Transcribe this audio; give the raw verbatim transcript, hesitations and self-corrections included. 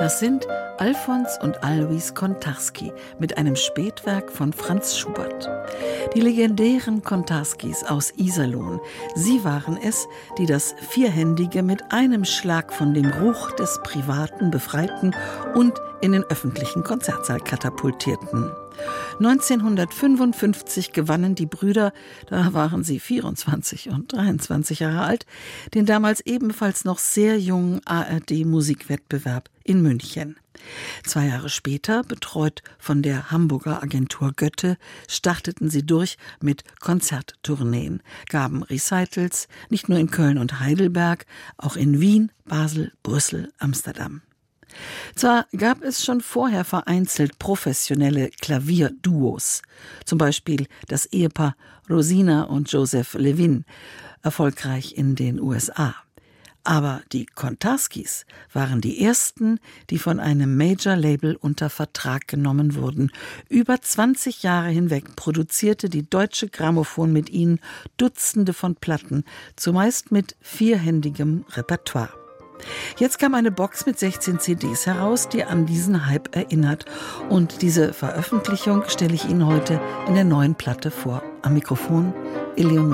Das sind Alfons und Alois Kontarski mit einem Spätwerk von Franz Schubert. Die legendären Kontarskis aus Iserlohn, sie waren es, die das Vierhändige mit einem Schlag von dem Ruch des Privaten befreiten und in den öffentlichen Konzertsaal katapultierten. neunzehnhundertfünfundfünfzig gewannen die Brüder, da waren sie vierundzwanzig und dreiundzwanzig Jahre alt, den damals ebenfalls noch sehr jungen A R D-Musikwettbewerb in München. Zwei Jahre später, betreut von der Hamburger Agentur Goethe, starteten sie durch mit Konzerttourneen, gaben Recitals, nicht nur in Köln und Heidelberg, auch in Wien, Basel, Brüssel, Amsterdam. Zwar gab es schon vorher vereinzelt professionelle Klavierduos, zum Beispiel das Ehepaar Rosina und Joseph Levin, erfolgreich in den U S A. Aber die Kontarskis waren die ersten, die von einem Major-Label unter Vertrag genommen wurden. Über zwanzig Jahre hinweg produzierte die Deutsche Grammophon mit ihnen Dutzende von Platten, zumeist mit vierhändigem Repertoire. Jetzt kam eine Box mit sechzehn C Ds heraus, die an diesen Hype erinnert. Und diese Veröffentlichung stelle ich Ihnen heute in der neuen Platte vor. Am Mikrofon Eleonore